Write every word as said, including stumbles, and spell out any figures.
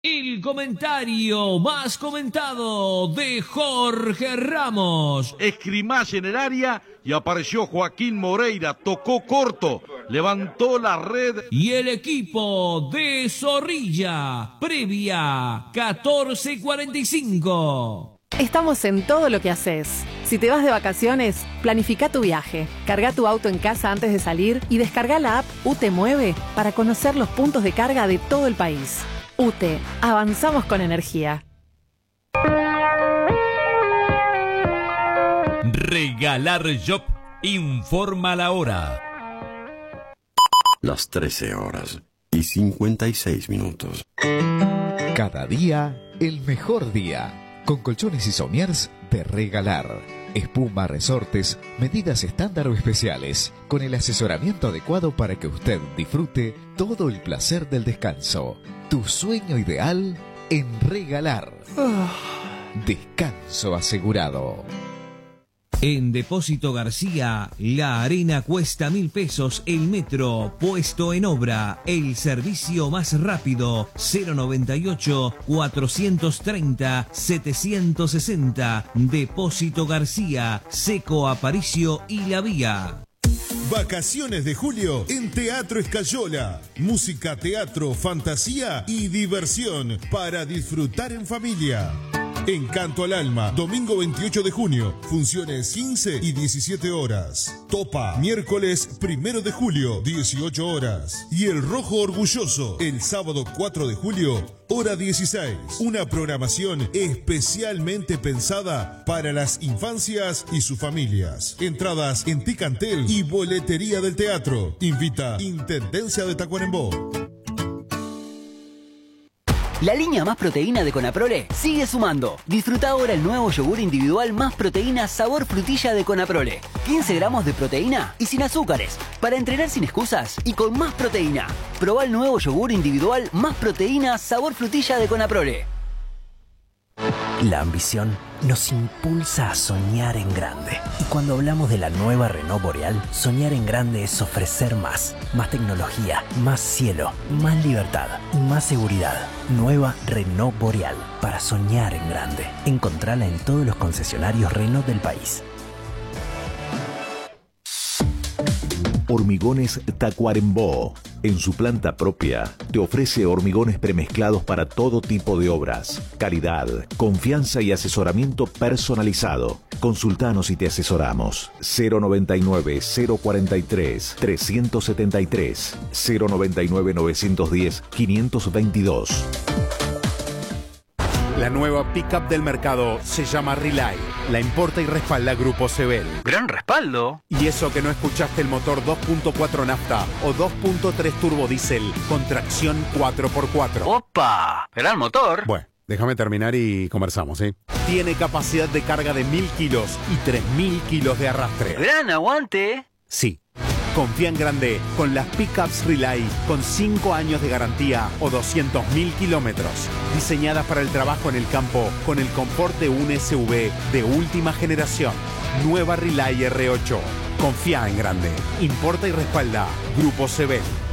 El comentario más comentado de Jorge Ramos. Escrimaje en el área y apareció Joaquín Moreira, tocó corto, levantó la red. Y el equipo de Zorrilla, previa catorce cuarenta y cinco. Estamos en todo lo que haces. Si te vas de vacaciones, planifica tu viaje, carga tu auto en casa antes de salir y descarga la app U T E Mueve para conocer los puntos de carga de todo el país. U T E, avanzamos con energía. Regalar Shop informa la hora. Las trece horas y cincuenta y seis minutos. Cada día, el mejor día. Con colchones y somiers de Regalar. Espuma, resortes, medidas estándar o especiales. Con el asesoramiento adecuado para que usted disfrute todo el placer del descanso. Tu sueño ideal en Regalar. Descanso asegurado. En Depósito García, la arena cuesta mil pesos el metro, puesto en obra. El servicio más rápido, cero noventa y ocho, cuatrocientos treinta, setecientos sesenta. Depósito García, Seco Aparicio y La Vía. Vacaciones de julio en Teatro Escayola. Música, teatro, fantasía y diversión para disfrutar en familia. Encanto al Alma, domingo veintiocho de junio, funciones quince y diecisiete horas. Topa, miércoles primero de julio, dieciocho horas. Y El Rojo Orgulloso, el sábado cuatro de julio, hora dieciséis. Una programación especialmente pensada para las infancias y sus familias. Entradas en Ticantel y boletería del teatro. Invita Intendencia de Tacuarembó. La línea Más Proteína de Conaprole sigue sumando. Disfruta ahora el nuevo yogur individual Más Proteína sabor frutilla de Conaprole. quince gramos de proteína y sin azúcares. Para entrenar sin excusas y con más proteína. Probá el nuevo yogur individual Más Proteína sabor frutilla de Conaprole. La ambición nos impulsa a soñar en grande. Y cuando hablamos de la nueva Renault Boreal, soñar en grande es ofrecer más. Más tecnología, más cielo, más libertad y más seguridad. Nueva Renault Boreal, para soñar en grande. Encontrala en todos los concesionarios Renault del país. Hormigones Tacuarembó. En su planta propia, te ofrece hormigones premezclados para todo tipo de obras. Calidad, confianza y asesoramiento personalizado. Consultanos y te asesoramos. cero noventa y nueve, cero cuarenta y tres, trescientos setenta y tres. cero noventa y nueve, novecientos diez, quinientos veintidós. La nueva pickup del mercado se llama Relay. La importa y respalda Grupo Sebel. ¡Gran respaldo! Y eso que no escuchaste el motor dos punto cuatro nafta o dos punto tres turbo diésel con tracción cuatro por cuatro. ¡Opa! ¡Gran motor! Bueno, déjame terminar y conversamos, ¿eh? Tiene capacidad de carga de mil kilos y tres mil kilos de arrastre. ¡Gran aguante! Sí. Confía en grande con las pickups Relay con cinco años de garantía o doscientos mil kilómetros. Diseñadas para el trabajo en el campo con el confort de un S U V de última generación. Nueva Relay R ocho. Confía en grande. Importa y respalda Grupo Sebel.